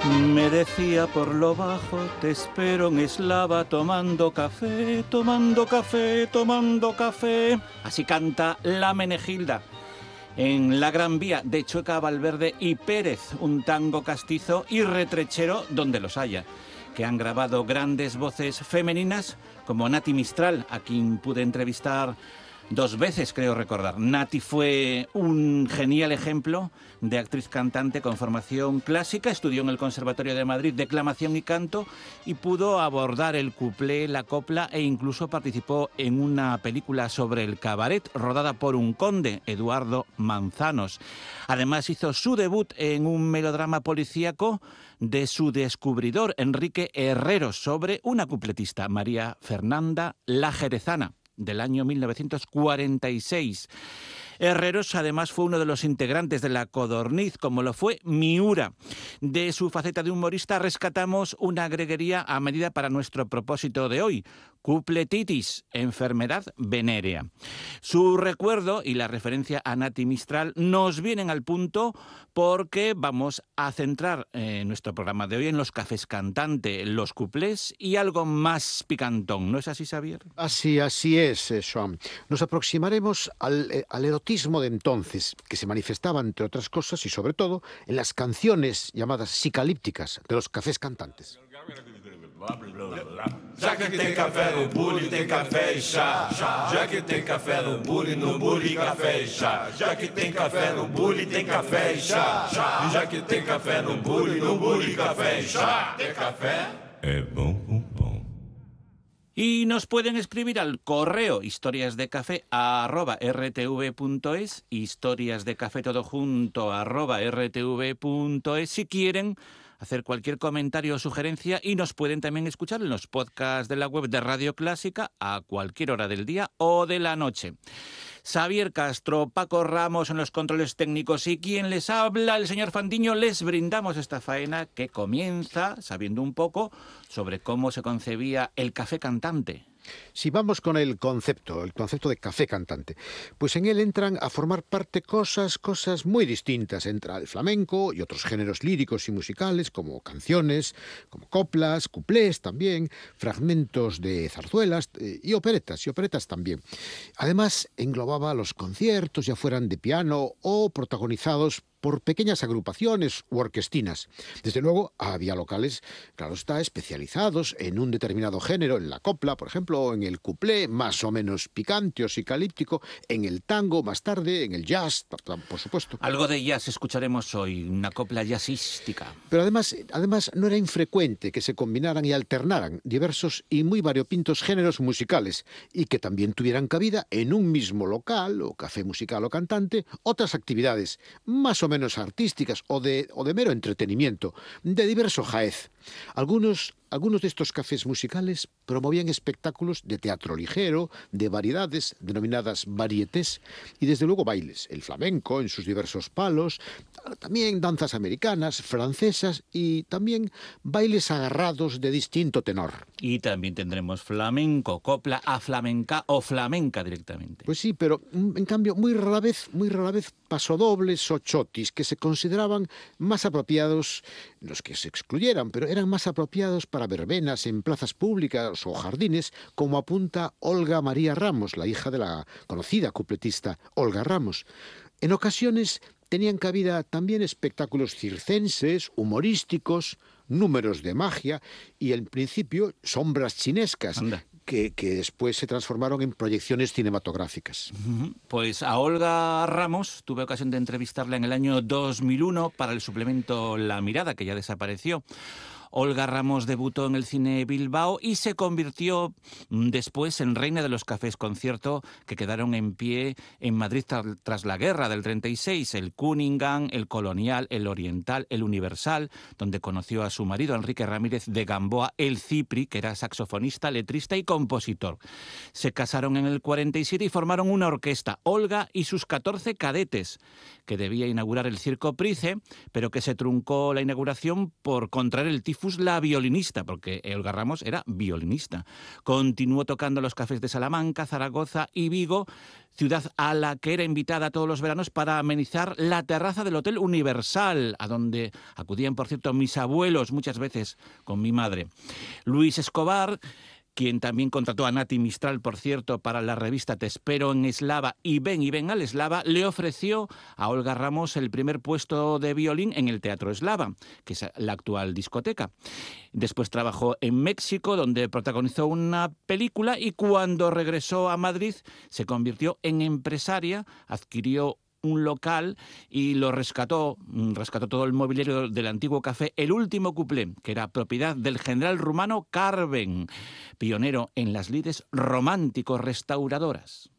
Me decía por lo bajo, te espero en Eslava tomando café, tomando café, tomando café. Así canta la Menegilda en La Gran Vía de Chueca, Valverde y Pérez, un tango castizo y retrechero donde los haya, que han grabado grandes voces femeninas como Nati Mistral, a quien pude entrevistar 2 veces, creo recordar. Nati fue un genial ejemplo de actriz cantante con formación clásica, estudió en el Conservatorio de Madrid declamación y canto y pudo abordar el cuplé, la copla e incluso participó en una película sobre el cabaret rodada por un conde, Eduardo Manzanos. Además hizo su debut en un melodrama policíaco de su descubridor, Enrique Herrero, sobre una cupletista, María Fernanda La Jerezana, del año 1946. Herreros además fue uno de los integrantes de La Codorniz, como lo fue Miura. De su faceta de humorista rescatamos una greguería a medida para nuestro propósito de hoy: cupletitis, enfermedad venérea. Su recuerdo y la referencia a Nati Mistral nos vienen al punto porque vamos a centrar nuestro programa de hoy en los cafés cantante, los cuplés y algo más picantón. ¿No es así, Xavier? Así es, Joan. Nos aproximaremos al erotismo de entonces, que se manifestaba, entre otras cosas, y sobre todo, en las canciones llamadas psicalípticas de los cafés cantantes. Já que tem café no bule, tem café e chá. Já que tem café no bule e café e chá. Já que tem café no bule, tem café e chá. Já que tem café no bule e café e chá. Tem café? É bom. Y nos pueden escribir al correo historiasdecafé@rtv.es, historiasdecafé todo junto @rtv.es, si quieren hacer cualquier comentario o sugerencia, y nos pueden también escuchar en los podcasts de la web de Radio Clásica a cualquier hora del día o de la noche. Xavier Castro, Paco Ramos en los controles técnicos y quien les habla, el señor Fandiño, les brindamos esta faena que comienza sabiendo un poco sobre cómo se concebía el café cantante. Si vamos con el concepto de café cantante, pues en él entran a formar parte cosas muy distintas. Entra el flamenco y otros géneros líricos y musicales, como canciones, como coplas, cuplés también, fragmentos de zarzuelas y operetas también. Además, englobaba los conciertos, ya fueran de piano o protagonizados por pequeñas agrupaciones u orquestinas. Desde luego, había locales, claro está, especializados en un determinado género, en la copla, por ejemplo, o en el cuplé, más o menos picante o psicalíptico, en el tango, más tarde, en el jazz, por supuesto. Algo de jazz escucharemos hoy, una copla jazzística. Pero además no era infrecuente que se combinaran y alternaran diversos y muy variopintos géneros musicales, y que también tuvieran cabida en un mismo local, o café musical o cantante, otras actividades, más o menos artísticas o de mero entretenimiento, de diverso jaez. Algunos de estos cafés musicales promovían espectáculos de teatro ligero, de variedades, denominadas varietés, y desde luego bailes, el flamenco en sus diversos palos, también danzas americanas, francesas y también bailes agarrados de distinto tenor. Y también tendremos flamenco, copla a flamenca o flamenca directamente. Pues sí, pero en cambio muy rara vez pasodobles o chotis, que se consideraban más apropiados, los que se excluyeran, pero eran más apropiados para verbenas en plazas públicas o jardines, como apunta Olga María Ramos, la hija de la conocida cupletista Olga Ramos. En ocasiones tenían cabida también espectáculos circenses, humorísticos, números de magia y, en principio, sombras chinescas. Anda. Que después se transformaron en proyecciones cinematográficas. Pues a Olga Ramos tuve ocasión de entrevistarla en el año 2001 para el suplemento La Mirada, que ya desapareció. Olga Ramos debutó en el cine Bilbao y se convirtió después en reina de los cafés concierto que quedaron en pie en Madrid tras la guerra del 36, el Cunningham, el Colonial, el Oriental, el Universal, donde conoció a su marido Enrique Ramírez de Gamboa, el Cipri, que era saxofonista, letrista y compositor. Se casaron en el 47 y formaron una orquesta, Olga y sus 14 cadetes, que debía inaugurar el Circo Price, pero que se truncó la inauguración por contraer el tifus fus la violinista, porque Olga Ramos era violinista. Continuó tocando en los cafés de Salamanca, Zaragoza y Vigo, ciudad a la que era invitada todos los veranos para amenizar la terraza del Hotel Universal, a donde acudían, por cierto, mis abuelos muchas veces con mi madre. Luis Escobar, quien también contrató a Nati Mistral, por cierto, para la revista Te espero en Eslava y ven al Eslava, le ofreció a Olga Ramos el primer puesto de violín en el Teatro Eslava, que es la actual discoteca. Después trabajó en México, donde protagonizó una película, y cuando regresó a Madrid se convirtió en empresaria, adquirió un local y lo rescató todo el mobiliario del antiguo café El Último Cuplé, que era propiedad del general rumano Carven, pionero en las lides romántico-restauradoras.